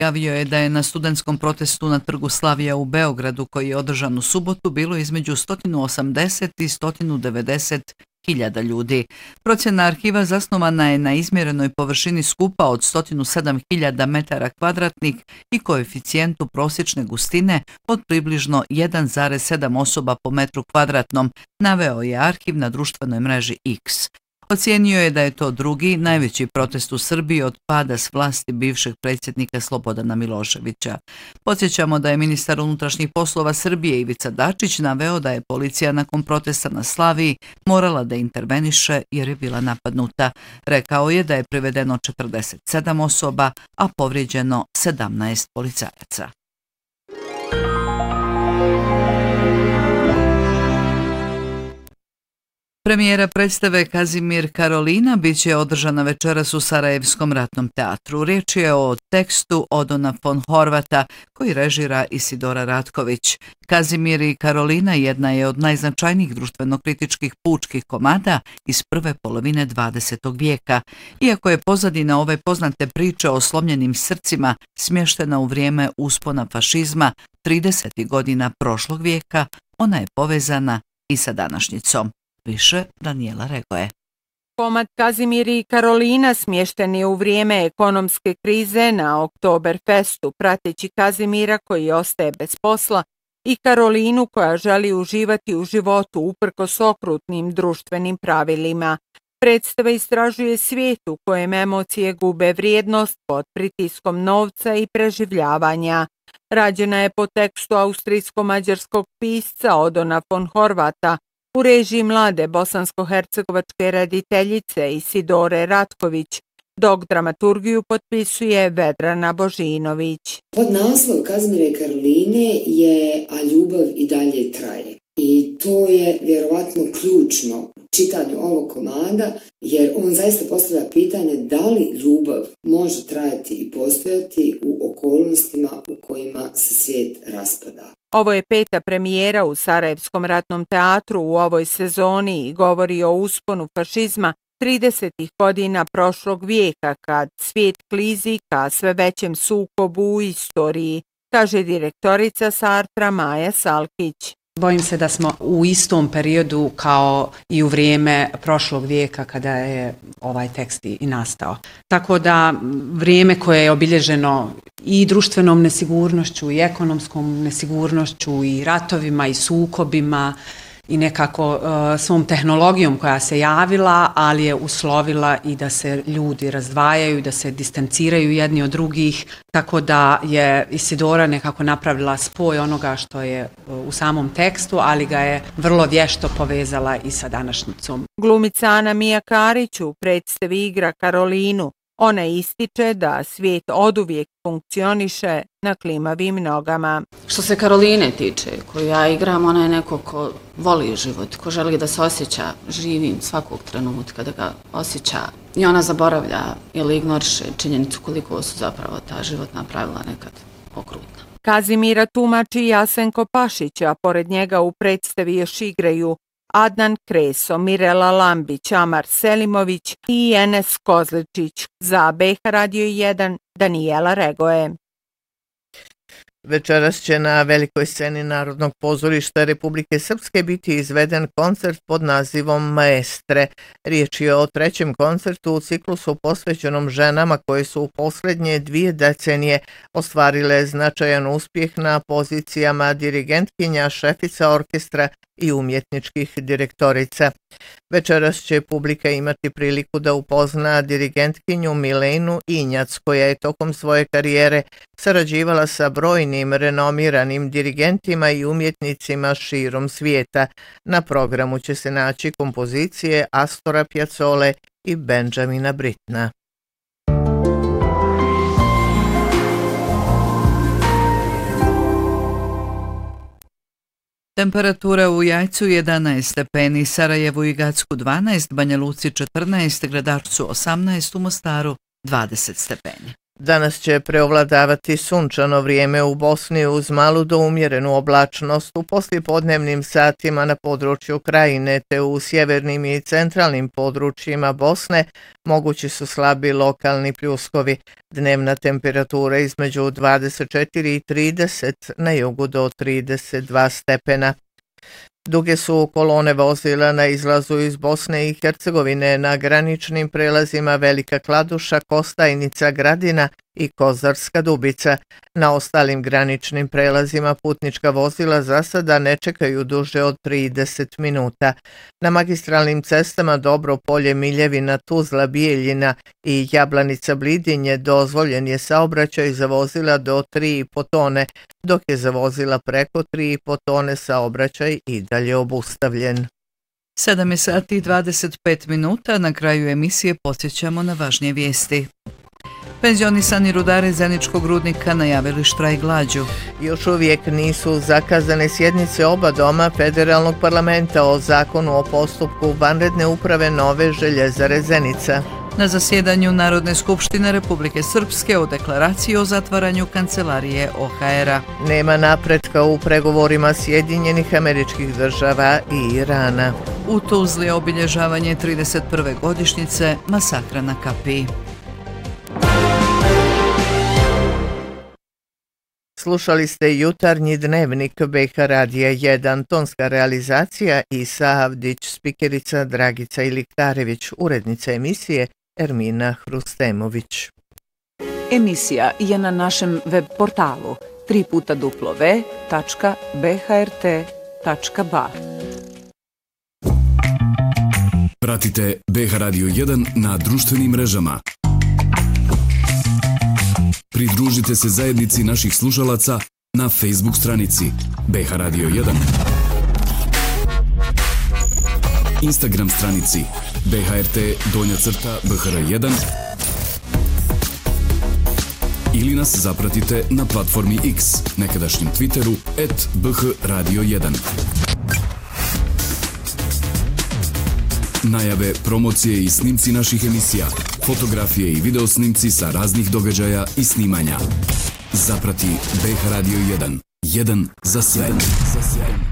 javio je da je na studentskom protestu na Trgu Slavija u Beogradu, koji je održan u subotu, bilo između 180 i 190 hiljada ljudi. Procjena arhiva zasnovana je na izmjerenoj površini skupa od 107.000 metara kvadratnih i koeficijentu prosječne gustine od približno 1,7 osoba po metru kvadratnom, naveo je arhiv na društvenoj mreži X. Ocijenio je da je to drugi najveći protest u Srbiji od pada s vlasti bivšeg predsjednika Slobodana Miloševića. Podsjećamo da je ministar unutrašnjih poslova Srbije Ivica Dačić naveo da je policija nakon protesta na Slaviji morala da interveniše jer je bila napadnuta. Rekao je da je privedeno 47 osoba, a povrijeđeno 17 policajaca. Premijera predstave Kazimir Karolina biće održana večeras u Sarajevskom ratnom teatru. Riječ je o tekstu Odona von Horvata koji režira Isidora Ratković. Kazimir i Karolina jedna je od najznačajnijih društveno-kritičkih pučkih komada iz prve polovine 20. vijeka. Iako je pozadina ove poznate priče o slomljenim srcima smještena u vrijeme uspona fašizma 30. godina prošlog vijeka, ona je povezana i sa današnjicom. Više Danijela Regoje. Komad Kazimir i Karolina smješten je u vrijeme ekonomske krize na Oktoberfestu, prateći Kazimira koji ostaje bez posla i Karolinu koja želi uživati u životu uprkos okrutnim društvenim pravilima. Predstava istražuje svijet u kojem emocije gube vrijednost pod pritiskom novca i preživljavanja. Rađena je po tekstu austrijsko-mađarskog pisca Odona von Horvata, u režiji mlade bosansko-hercegovačke rediteljice Isidore Ratković, dok dramaturgiju potpisuje Vedrana Božinović. Podnaslov Kazimira i Karoline je A ljubav i dalje traje. I to je vjerovatno ključno u čitanju ovog komada, jer on zaista postavlja pitanje da li ljubav može trajati i postojati u okolnostima u kojima se svijet raspada. Ovo je 5. premijera u Sarajevskom ratnom teatru u ovoj sezoni i govori o usponu fašizma 30. godina prošlog vijeka kad svijet klizi ka sve većem sukobu u istoriji, kaže direktorica Sartra Maja Salkić. Bojim se da smo u istom periodu kao i u vrijeme prošlog vijeka kada je ovaj tekst i nastao. Tako da vrijeme koje je obilježeno i društvenom nesigurnošću i ekonomskom nesigurnošću i ratovima i sukobima i nekako svom tehnologijom koja se javila, ali je uslovila i da se ljudi razdvajaju, da se distanciraju jedni od drugih, tako da je Isidora nekako napravila spoj onoga što je u samom tekstu, ali ga je vrlo vješto povezala i sa današnjicom. Glumica Ana Mija Karić u predstavi igra Karolinu. Ona ističe da svijet oduvijek funkcioniše na klimavim nogama. Što se Karoline tiče, koju ja igram, ona je neko ko voli život, ko želi da se osjeća živim svakog trenutka, da ga osjeća. I ona zaboravlja ili ignoriše činjenicu koliko su zapravo ta životna pravila nekad okrutna. Kazimira tumači Jasenko Pašić, a pored njega u predstavi još igraju Adnan Kreso, Mirela Lambić, Amar Selimović i Enes Kozličić. Za BH Radio 1, Danijela Regoje. Večeras će na velikoj sceni Narodnog pozorišta Republike Srpske biti izveden koncert pod nazivom Maestre. Riječ je o trećem koncertu u ciklusu posvećenom ženama koje su u posljednje 2 decenije ostvarile značajan uspjeh na pozicijama dirigentkinja, šefica orkestra i umjetničkih direktorica. Večeras će publika imati priliku da upozna dirigentkinju Milenu Injac, koja je tokom svoje karijere sarađivala sa brojnim renomiranim dirigentima i umjetnicima širom svijeta. Na programu će se naći kompozicije Astora Piazzole i Benjamina Brittna. Temperatura u Jajcu 11 stepeni, Sarajevu i Gacku 12, Banja Luci 14, Gradačcu 18, u Mostaru 20 stepeni. Danas će preovladavati sunčano vrijeme u Bosni uz malu do umjerenu oblačnost u poslijepodnevnim satima na području Krajine te u sjevernim i centralnim područjima Bosne mogući su slabi lokalni pljuskovi. Dnevna temperatura između 24 i 30, na jugu do 32 stepena. Duge su kolone vozila na izlazu iz Bosne i Hercegovine na graničnim prelazima Velika Kladuša, Kostajnica, Gradina i Kozarska Dubica. Na ostalim graničnim prelazima putnička vozila za sada ne čekaju duže od 30 minuta. Na magistralnim cestama Dobro Polje, Miljevina, Tuzla, Bijeljina i Jablanica, Blidinje dozvoljen je saobraćaj za vozila do 3,5 tone, dok je za vozila preko 3,5 tone saobraćaj i dalje obustavljen. 7 sati i 25 minuta, na kraju emisije podsjećamo na važnije vijesti. Penzionisani rudari Zeničkog rudnika najavili štrajk glađu. Još uvijek nisu zakazane sjednice oba doma federalnog parlamenta o zakonu o postupku vanredne uprave nove željezare Zenica. Na zasjedanju Narodne skupštine Republike Srpske o deklaraciji o zatvaranju kancelarije OHR-a. Nema napretka u pregovorima Sjedinjenih Američkih Država i Irana. U Tuzli je obilježavanje 31. godišnjice masakra na Kapiji. Slušali ste jutarnji dnevnik BH Radija 1, tonska realizacija Isa Avdić, spikerica Dragica Iliktarević, urednica emisije Ermina Hrustemović. Emisija je na našem web portalu www.bhrt.ba. Pratite BH Radio 1 na društvenim mrežama. Pridružite se zajednici naših slušalaca na Facebook stranici BH Radio 1, Instagram stranici BHRT_BHR1 ili nas zapratite na platformi X, nekadašnjem Twitteru @BHRadio1. Najave, promocije i snimci naših emisija, fotografije i videosnimci sa raznih događaja i snimanja. Zaprati BH Radio 1. 1 za sve.